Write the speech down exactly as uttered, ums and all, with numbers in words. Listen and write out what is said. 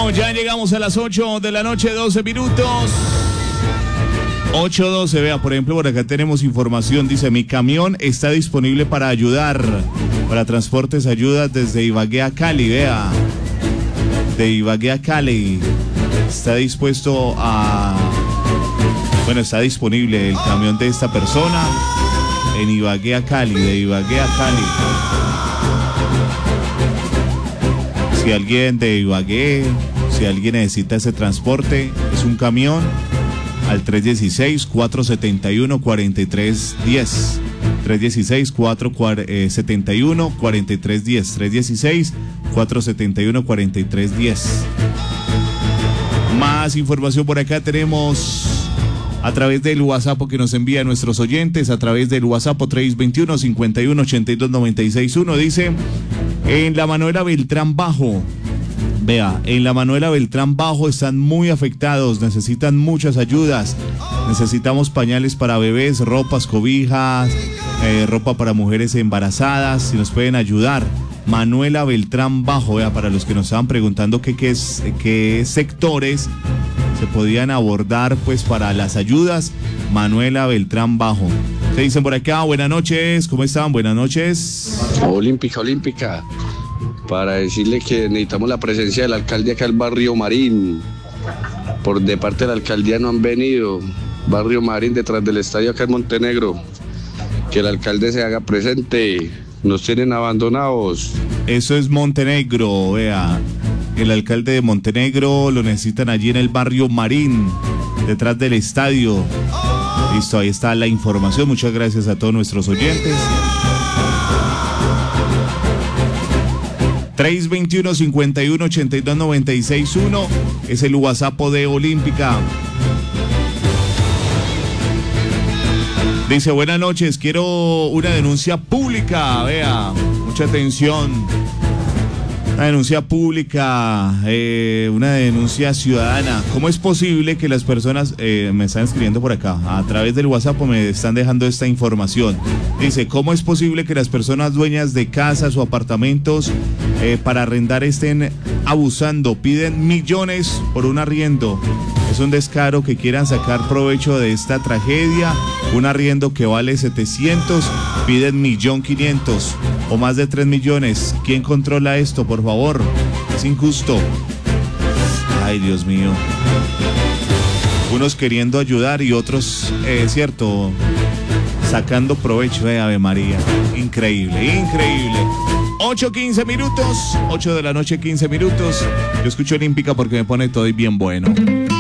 Bueno, ya llegamos a las ocho de la noche, doce minutos. ocho doce, vea, por ejemplo, por acá tenemos información. Dice, mi camión está disponible para ayudar. Para transportes, ayudas desde Ibagué a Cali, vea. De Ibagué a Cali. Está dispuesto a... Bueno, está disponible el camión de esta persona en Ibagué a Cali, de Ibagué a Cali. Si alguien de Ibagué, si alguien necesita ese transporte, es un camión al tres uno seis, cuatro siete uno, cuatro tres uno cero. tres uno seis, cuatro siete uno, cuatro tres uno cero. tres uno seis, cuatro siete uno, cuatro tres uno cero. Más información por acá tenemos a través del WhatsApp que nos envían nuestros oyentes, a través del WhatsApp tres dos uno, cinco uno, ocho dos nueve seis uno. Dice, en la Manuela Beltrán Bajo, vea, en la Manuela Beltrán Bajo están muy afectados, necesitan muchas ayudas. Necesitamos pañales para bebés, ropas, cobijas, eh, ropa para mujeres embarazadas, si nos pueden ayudar. Manuela Beltrán Bajo, vea, para los que nos estaban preguntando qué, qué, es, qué sectores se podían abordar pues para las ayudas. Manuela Beltrán Bajo. Se dicen por acá, buenas noches, ¿cómo están? Buenas noches. Olímpica, Olímpica, para decirle que necesitamos la presencia del alcalde acá al barrio Marín. Por de parte de la alcaldía no han venido. Barrio Marín, detrás del estadio acá en Montenegro. Que el alcalde se haga presente. Nos tienen abandonados. Eso es Montenegro, vea. El alcalde de Montenegro lo necesitan allí en el barrio Marín, detrás del estadio. Listo, ahí está la información. Muchas gracias a todos nuestros oyentes. tres dos uno, cinco uno, ocho dos nueve seis uno es el WhatsApp de Olímpica. Dice, buenas noches, quiero una denuncia pública, vea, mucha atención. Una denuncia pública, eh, una denuncia ciudadana. ¿Cómo es posible que las personas, eh, me están escribiendo por acá, a través del WhatsApp me están dejando esta información? Dice, ¿cómo es posible que las personas dueñas de casas o apartamentos eh, para arrendar estén abusando? Piden millones por un arriendo. Es un descaro que quieran sacar provecho de esta tragedia. Un arriendo que vale setecientos, piden un millón quinientos o más de tres millones. ¿Quién controla esto, por favor? Es injusto. Ay, Dios mío. Unos queriendo ayudar y otros, es eh, cierto, sacando provecho de Ave María. Increíble, increíble. ocho quince minutos, ocho de la noche, quince minutos. Yo escucho Olímpica porque me pone todo bien bueno.